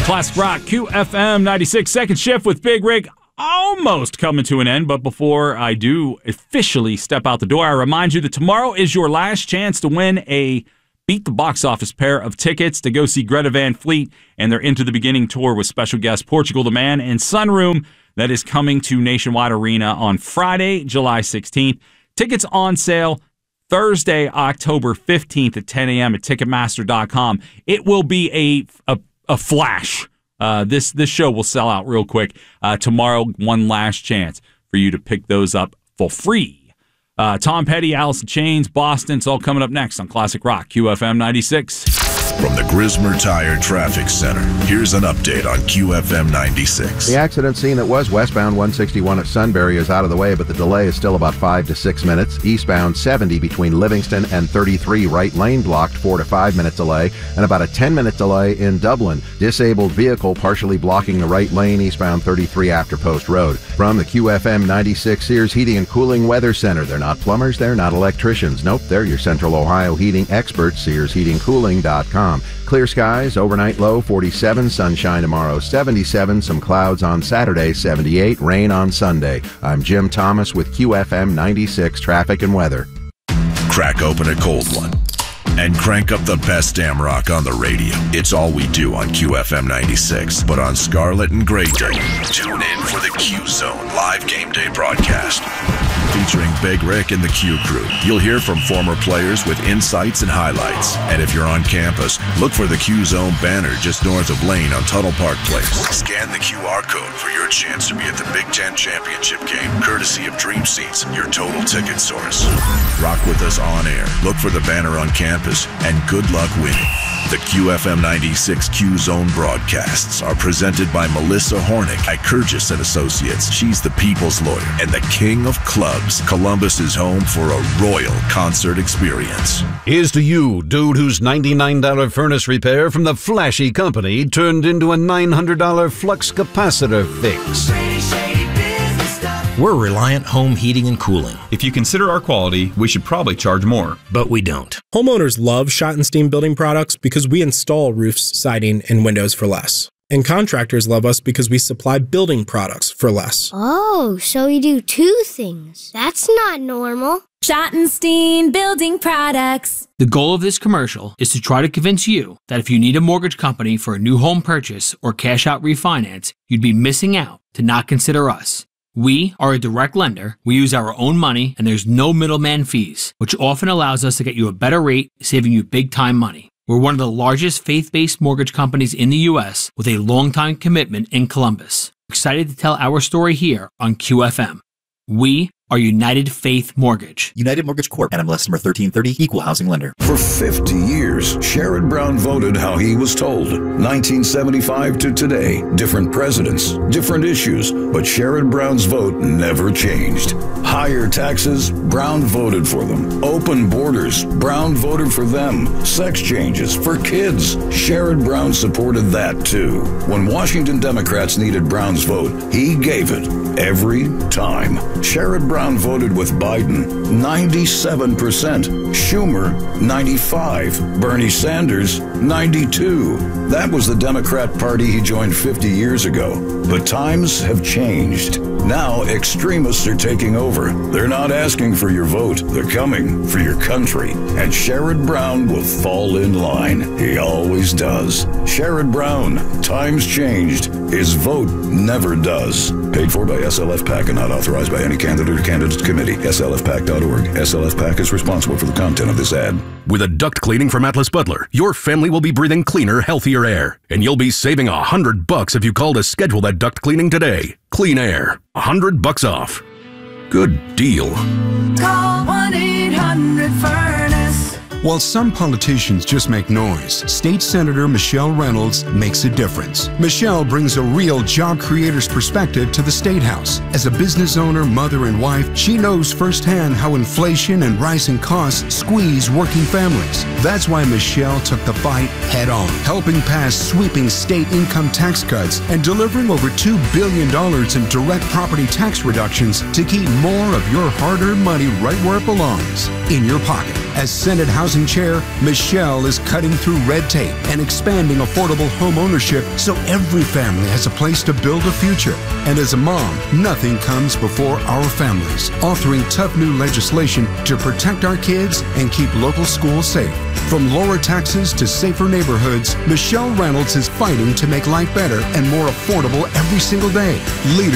Classic Rock, QFM 96, second shift with Big Rick almost coming to an end. But before I do officially step out the door, I remind you that tomorrow is your last chance to win a Beat the Box Office pair of tickets to go see Greta Van Fleet and their Into the Beginning tour with special guests Portugal the Man and Sunroom. That is coming to Nationwide Arena on Friday, July 16th. Tickets on sale Thursday, October 15th at 10 a.m. at Ticketmaster.com. It will be a flash. This show will sell out real quick. Tomorrow, one last chance for you to pick those up for free. Tom Petty, Alice in Chains, Boston. It's all coming up next on Classic Rock, QFM 96. From the Grismer Tire Traffic Center, here's an update on QFM 96. The accident scene that was westbound 161 at Sunbury is out of the way, but the delay is still about 5 to 6 minutes. Eastbound 70 between Livingston and 33 right lane blocked, 4 to 5 minute delay, and about a 10-minute delay in Dublin. Disabled vehicle partially blocking the right lane eastbound 33 after Post Road. From the QFM 96 Sears Heating and Cooling Weather Center, they're not plumbers, they're not electricians. Nope, they're your Central Ohio heating experts, SearsHeatingCooling.com. Clear skies, overnight low 47, sunshine tomorrow 77, some clouds on Saturday 78, rain on Sunday. I'm Jim Thomas with QFM 96 Traffic and Weather. Crack open a cold one and crank up the best damn rock on the radio. It's all we do on QFM 96. But on Scarlet and Gray Day, tune in for the Q Zone live game day broadcast. Featuring Big Rick and the Q Crew. You'll hear from former players with insights and highlights. And if you're on campus, look for the Q Zone banner just north of Lane on Tuttle Park Place. Scan the QR code for your chance to be at the Big Ten Championship game, courtesy of Dream Seats, your total ticket source. Rock with us on air. Look for the banner on campus, and good luck winning. The QFM 96 Q Zone broadcasts are presented by Melissa Hornick at Kurgis & Associates. She's the people's lawyer and the king of clubs. Columbus is home for a royal concert experience. Here's to you, dude whose $99 furnace repair from the flashy company turned into a $900 flux capacitor fix. We're Reliant Home Heating and Cooling. If you consider our quality, we should probably charge more. But we don't. Homeowners love Schottenstein building products because we install roofs, siding, and windows for less. And contractors love us because we supply building products for less. Oh, so we do two things. That's not normal. Schottenstein Building Products. The goal of this commercial is to try to convince you that if you need a mortgage company for a new home purchase or cash out refinance, you'd be missing out to not consider us. We are a direct lender, we use our own money, and there's no middleman fees, which often allows us to get you a better rate, saving you big time money. We're one of the largest faith-based mortgage companies in the U.S. with a long-time commitment in Columbus. We're excited to tell our story here on QFM. We are United Faith Mortgage. United Mortgage Corp. NMLS number 1330, Equal Housing Lender. For 50 years, Sherrod Brown voted how he was told. 1975 to today, different presidents, different issues, but Sherrod Brown's vote never changed. Higher taxes, Brown voted for them. Open borders, Brown voted for them. Sex changes for kids, Sherrod Brown supported that too. When Washington Democrats needed Brown's vote, he gave it every time. Sherrod Brown voted with Biden, 97%. Schumer, 95%. Bernie Sanders, 92%. That was the Democrat Party he joined 50 years ago. But times have changed. Now extremists are taking over. They're not asking for your vote. They're coming for your country. And Sherrod Brown will fall in line. He always does. Sherrod Brown, times changed. His vote never does. Paid for by SLF PAC and not authorized by any candidate or candidates committee. SLFPAC.org. SLF PAC is responsible for the content of this ad. With a duct cleaning from Atlas Butler, your family will be breathing cleaner, healthier air. And you'll be saving $100 if you call to schedule that duct cleaning today. Clean air. $100 off. Good deal. Call 1-800-FURNACE. While some politicians just make noise, State Senator Michelle Reynolds makes a difference. Michelle brings a real job creator's perspective to the State House. As a business owner, mother, and wife, she knows firsthand how inflation and rising costs squeeze working families. That's why Michelle took the fight head on, helping pass sweeping state income tax cuts and delivering over $2 billion in direct property tax reductions to keep more of your hard-earned money right where it belongs, in your pocket. As Senate Housing Chair, Michelle is cutting through red tape and expanding affordable home ownership so every family has a place to build a future. And as a mom, nothing comes before our families, authoring tough new legislation to protect our kids and keep local schools safe. From lower taxes to safer neighborhoods, Michelle Reynolds is fighting to make life better and more affordable every single day.